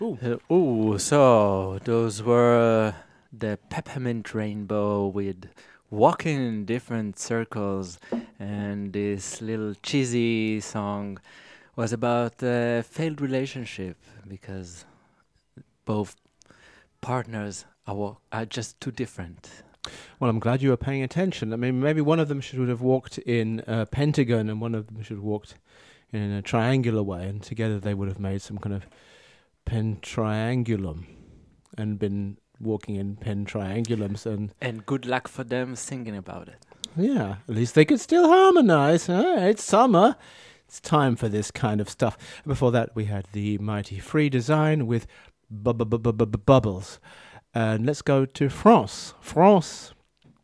Ooh. So those were the Peppermint Rainbow with walking in different circles, and this little cheesy song was about a failed relationship because both partners are just too different. Well, I'm glad you were paying attention. I mean, maybe one of them should have walked in a pentagon and one of them should have walked in a triangular way, and together they would have made some kind of pentriangulum and been walking in pentriangulums. And good luck for them singing about it. Yeah, at least they could still harmonize. It's summer. It's time for this kind of stuff. Before that, we had the Mighty Free Design with Bubbles. And let's go to France. France,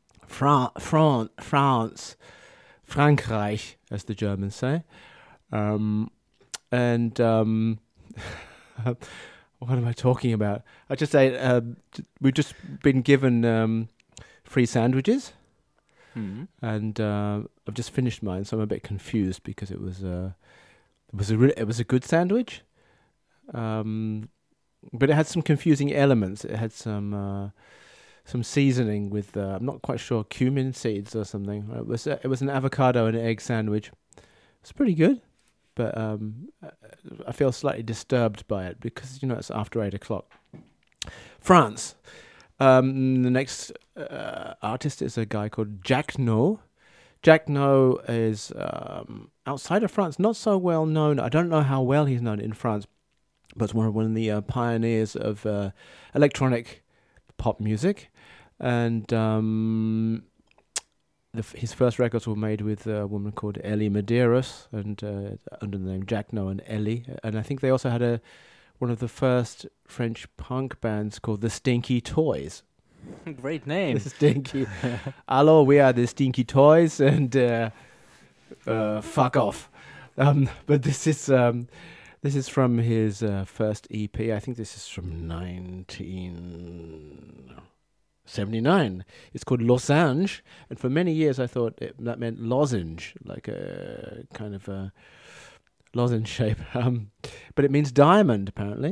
Frankreich, as the Germans say. What am I talking about? I just say we've just been given free sandwiches. And I've just finished mine, so I'm a bit confused because it was a good sandwich, but it had some confusing elements. It had some seasoning with I'm not quite sure, cumin seeds or something. It was an avocado and egg sandwich. It's pretty good, but I feel slightly disturbed by it because it's after 8:00. France. The next artist is a guy called Jacno. Jacno is outside of France, not so well known. I don't know how well he's known in France, but one of the pioneers of electronic pop music. And his first records were made with a woman called Ellie Medeiros, and under the name Jacno and Ellie. And I think they also had one of the first French punk bands called the Stinky Toys. Great name. The Stinky. Hello, we are the Stinky Toys, and fuck off. But this is from his first EP. I think this is from 1979. It's called Losange, and for many years I thought that meant lozenge, like a kind of a lozenge shape. But it means diamond, apparently.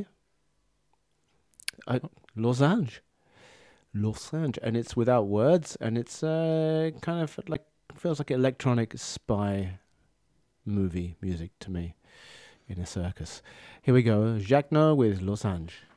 Losange, and it's without words, and it's kind of like feels like electronic spy movie music to me in a circus. Here we go, Jacno with Losange.